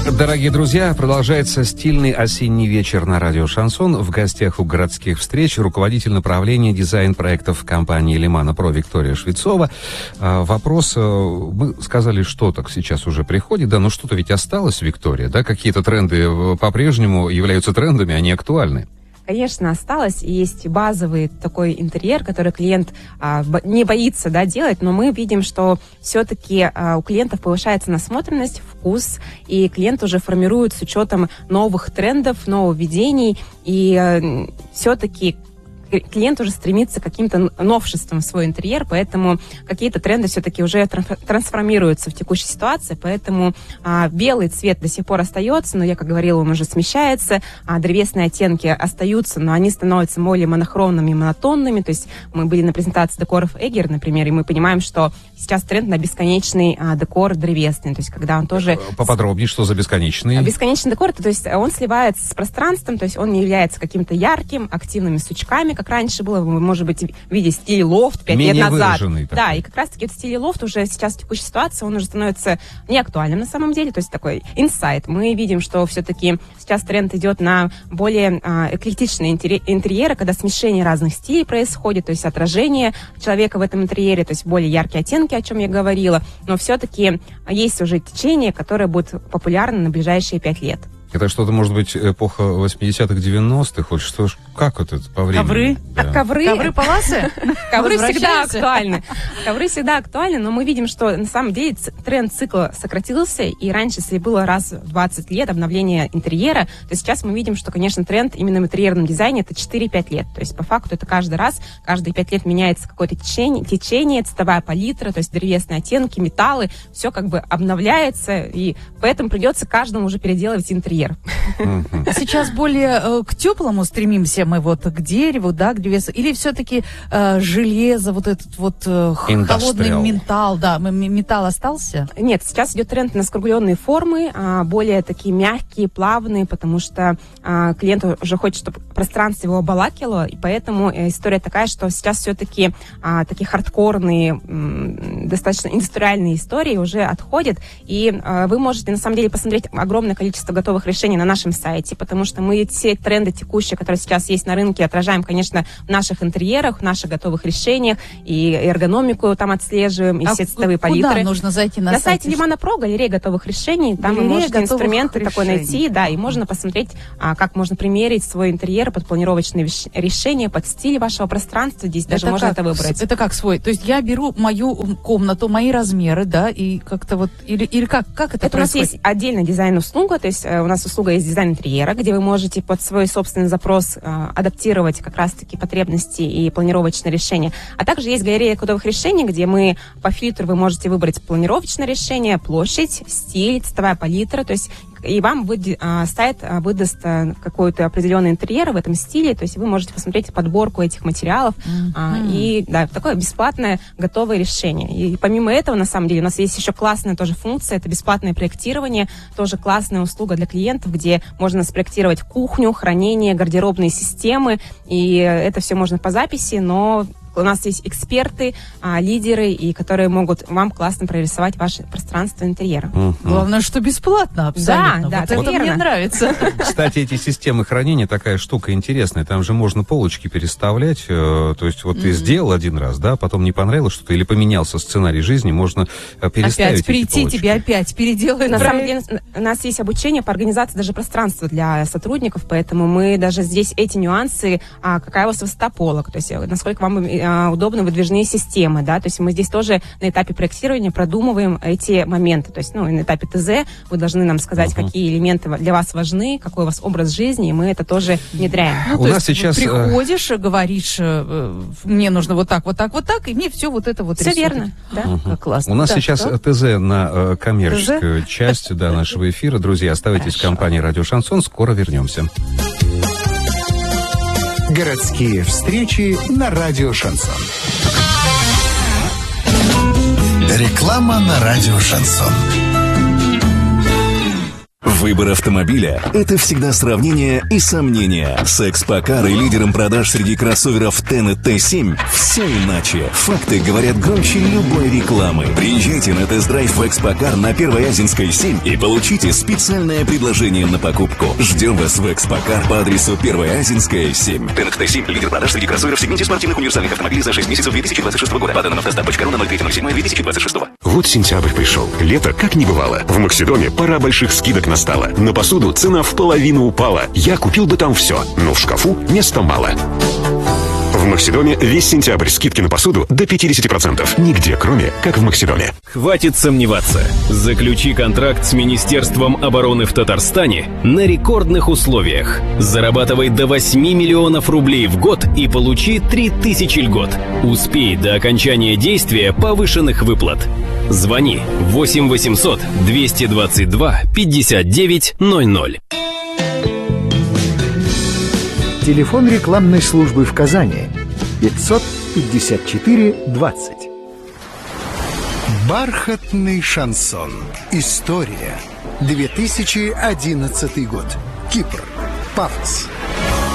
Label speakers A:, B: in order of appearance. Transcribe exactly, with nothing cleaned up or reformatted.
A: Дорогие друзья, продолжается стильный осенний вечер на радио «Шансон». В гостях у городских встреч руководитель направления дизайн-проектов компании «Лимана Про» Виктория Швецова. А, вопрос, мы сказали, что так сейчас уже приходит, да, но что-то ведь осталось, Виктория, да? Какие-то тренды по-прежнему являются трендами, они актуальны.
B: Конечно, осталось. Есть базовый такой интерьер, который клиент а, не боится, да, делать, но мы видим, что все-таки а, у клиентов повышается насмотренность, вкус, и клиент уже формирует с учетом новых трендов, нововведений, и а, все-таки клиент уже стремится к каким-то новшествам в свой интерьер, поэтому какие-то тренды все-таки уже трансформируются в текущей ситуации, поэтому а, белый цвет до сих пор остается, но, я как говорила, он уже смещается, а древесные оттенки остаются, но они становятся более монохромными, монотонными, то есть мы были на презентации декоров Эггер, например, и мы понимаем, что сейчас тренд на бесконечный а, декор древесный, то есть когда он тоже...
A: Поподробнее, что за бесконечный?
B: Бесконечный декор, то есть он сливается с пространством, то есть он не является каким-то ярким, активными сучками, как раньше было, может быть, в виде стиля лофт пять лет назад.
A: Такой.
B: Да, и как раз-таки в стиле лофт уже сейчас в текущей ситуации он уже становится неактуальным на самом деле, то есть такой инсайт. Мы видим, что все-таки сейчас тренд идет на более а, эклектичные интерьеры, когда смешение разных стилей происходит, то есть отражение человека в этом интерьере, то есть более яркие оттенки, о чем я говорила, но все-таки есть уже течение, которое будет популярно на ближайшие пять лет.
A: Это что-то, может быть, эпоха восьмидесятых, девяностых? Вот что, как это по времени?
C: Ковры?
A: Да.
B: Ковры?
C: Ковры-паласы?
B: Ковры всегда актуальны. Ковры всегда актуальны, но мы видим, что на самом деле тренд цикла сократился, и раньше, если было раз в двадцать лет обновление интерьера, то сейчас мы видим, что, конечно, тренд именно в интерьерном дизайне это четыре-пять лет. То есть, по факту, это каждый раз, каждые пять лет меняется какое-то течение, течение, цветовая палитра, то есть древесные оттенки, металлы, все как бы обновляется, и поэтому придется каждому уже переделывать интерьер.
C: Сейчас более э, к теплому стремимся мы вот к дереву, да, к древесу, или все-таки э, железо, вот этот вот э, холодный металл, да, металл остался?
B: Нет, сейчас идет тренд на скругленные формы, а, более такие мягкие, плавные, потому что а, клиент уже хочет, чтобы пространство его обволакивало, и поэтому история такая, что сейчас все-таки а, такие хардкорные, м, достаточно индустриальные истории уже отходят, и а, вы можете на самом деле посмотреть огромное количество готовых решений на нашем сайте, потому что мы все тренды текущие, которые сейчас есть на рынке, отражаем, конечно, в наших интерьерах, в наших готовых решениях, и эргономику там отслеживаем, и
C: а
B: все цветовые
C: куда
B: палитры.
C: Куда нужно зайти на,
B: на
C: сайт?
B: сайте Лимана Про, галерея готовых решений, там галерея вы можете инструменты решений. Такой найти, да, и можно посмотреть, а, как можно примерить свой интерьер под планировочные вещ- решения, под стиль вашего пространства, здесь даже
C: это
B: можно
C: как,
B: это выбрать.
C: Это как свой? То есть я беру мою комнату, мои размеры, да, и как-то вот, или, или как, как это, это происходит?
B: У нас есть отдельная дизайн-услуга, то есть э, у нас услуга есть дизайн интерьера, где вы можете под свой собственный запрос э, адаптировать как раз-таки потребности и планировочные решения. А также есть галерея кодовых решений, где мы по фильтру вы можете выбрать планировочное решение, площадь, стиль, цветовая палитра, то есть и вам выд, а, сайт а, выдаст а, какой-то определенный интерьер в этом стиле, то есть вы можете посмотреть подборку этих материалов, mm-hmm. а, и да, такое бесплатное готовое решение. И помимо этого, на самом деле, у нас есть еще классная тоже функция, это бесплатное проектирование, тоже классная услуга для клиентов, где можно спроектировать кухню, хранение, гардеробные системы, и это все можно по записи, но у нас есть эксперты, а, лидеры, и которые могут вам классно прорисовать ваше пространство интерьера.
A: Uh-huh.
C: Главное, что бесплатно абсолютно.
B: Да,
C: вот
B: да,
C: это
B: верно.
C: Мне нравится.
A: Кстати, эти системы хранения такая штука интересная. Там же можно полочки переставлять. Э, то есть вот mm-hmm. ты сделал один раз, да, потом не понравилось что-то, или поменялся сценарий жизни, можно переставить
C: опять
A: эти
C: прийти
A: полочки.
C: тебе, опять переделать.
B: На самом деле у нас есть обучение по организации даже пространства для сотрудников, поэтому мы даже здесь эти нюансы, а, какая у вас высота полок, то есть насколько вам а, удобно выдвижение системы, да, то есть мы здесь тоже на этапе проектирования продумываем эти моменты, то есть, ну, на этапе ТЗ вы должны нам сказать, uh-huh. какие элементы для вас важны, какой у вас образ жизни, и мы это тоже внедряем.
C: Ну,
A: у
C: то
A: нас
C: есть
A: сейчас
C: приходишь, говоришь, мне нужно вот так, вот так, вот так, и мне все вот это вот
B: все
C: рисует.
B: верно, да.
A: Uh-huh.
C: Как классно.
A: У нас
C: да,
A: сейчас
C: что?
A: ТЗ на э, коммерческую
C: ТЗ?
A: часть да, нашего эфира. Друзья, оставайтесь
C: Хорошо.
A: в компании «Радио Шансон», скоро вернемся.
D: Городские встречи на радио «Шансон». Реклама на радио «Шансон».
E: Выбор автомобиля – это всегда сравнение и сомнения. С Экспокар и лидером продаж среди кроссоверов Тен и Т семь все иначе. Факты говорят громче любой рекламы. Приезжайте на тест-драйв в Экспокар на Первой Азинской семь и получите специальное предложение на покупку. Ждем вас в Экспокар по адресу Первая Азинская семь. Тен и Т семь – лидер продаж среди кроссоверов в сегменте спортивных универсальных автомобилей за шесть месяцев две тысячи двадцать шестого года. По данным автостат точка ру на ноль третье ноль седьмое две тысячи двадцать шестого.
F: Вот сентябрь пришел. Лето как не бывало. В Максидоме пора больших скидок настала. На посуду цена в половину упала. Я купил бы там все, но в шкафу места мало. В Максидоме весь сентябрь скидки на посуду до пятьдесят процентов. Нигде, кроме как в Максидоме.
G: Хватит сомневаться. Заключи контракт с Министерством обороны в Татарстане на рекордных условиях. Зарабатывай до восьми миллионов рублей в год и получи три тысячи льгот. Успей до окончания действия повышенных выплат. Звони восемь восемьсот двести двадцать два пятьдесят девять ноль ноль.
D: Телефон рекламной службы в Казани пятьсот пятьдесят четыре двадцать. Бархатный шансон. История. две тысячи одиннадцатый год. Кипр. Пафос.